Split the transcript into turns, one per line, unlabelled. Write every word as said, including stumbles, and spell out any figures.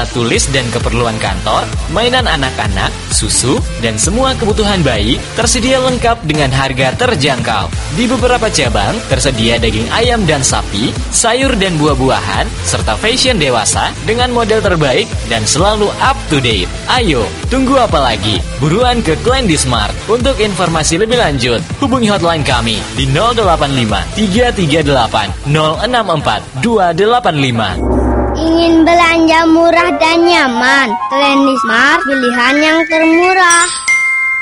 alat tulis dan keperluan kantor, mainan anak-anak, susu, dan semua kebutuhan bayi tersedia lengkap dengan harga terjangkau. Di beberapa cabang tersedia daging ayam dan sapi, sayur dan buah-buahan, serta fashion dewasa dengan model terbaik dan selalu up to date. Ayo, tunggu apa lagi? Buruan ke Klendi Smart. Untuk informasi lebih lanjut, hubungi hotline kami di nol delapan lima tiga tiga delapan nol enam empat dua delapan lima.
Ingin belanja murah dan nyaman? Klendi Smart, pilihan yang termurah.